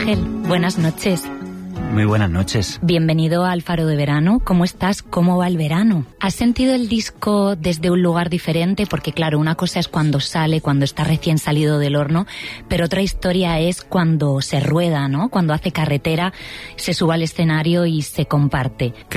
Ángel, buenas noches. Muy buenas noches. Bienvenido al Faro de Verano. ¿Cómo estás? ¿Cómo va el verano? ¿Has sentido el disco desde un lugar diferente? Porque claro, una cosa es cuando sale, cuando está recién salido del horno, pero otra historia es cuando se rueda, ¿no? Cuando hace carretera, se sube al escenario y se comparte.